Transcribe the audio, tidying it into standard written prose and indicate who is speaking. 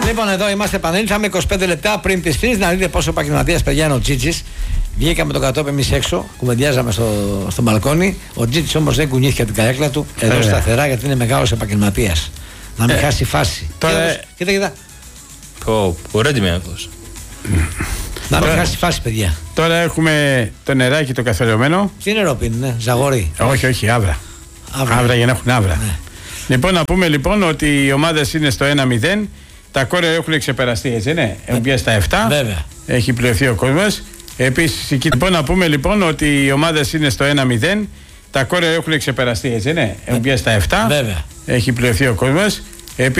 Speaker 1: Λοιπόν, εδώ είμαστε επανέλθαμε 25 λεπτά πριν τις 3. Να δείτε πόσο επαγγελματίας παιδιά είναι ο Τζίτζης. Βγήκαμε τον κατόπι εμείς έξω, κουβεντιάζαμε στο μπαλκόνι. Ο Τζίτζης όμως δεν κουνήθηκε από την καρέκλα του εδώ σταθερά γιατί είναι μεγάλος επαγγελματίας. Να μην χάσει φάση.
Speaker 2: Τώρα...
Speaker 1: Κοίτα.
Speaker 2: Ωραία τιμιάκος.
Speaker 1: Να μην χάσει φάση, παιδιά.
Speaker 3: Τώρα έχουμε το νεράκι το καθαριωμένο.
Speaker 1: Τι νερό πίνει, ζαγορί.
Speaker 3: Όχι, άβρα. Άβρα για να έχουν άβρα. Ναι. Λοιπόν, να πούμε λοιπόν ότι οι ομάδες είναι στο 1-0. Τα κόρια έχουν ξεπεραστεί, έτσι ναι. Έχουν πιάσει στα 7.
Speaker 1: Βέβαια.
Speaker 3: Έχει πληρωθεί ο κόσμος. Επίσης, λοιπόν, να πούμε λοιπόν ότι οι ομάδες είναι στο 1-0. Τα κόρια έχουν ξεπεραστεί, έτσι ναι. Έχουν πιάσει στα 7.
Speaker 1: Βέβαια.
Speaker 3: Έχει πληρωθεί ο κόσμος.